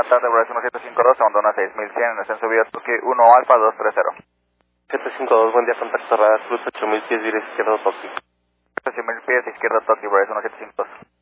buena tarde, Verizon 752, abandona 6100 en ascenso vía Toki 1 Alfa 230. 752, buen día, contacto radar, cruz 8000 pies, dirección izquierda Toki. 8000 pies, izquierda Toki, Verizon 752.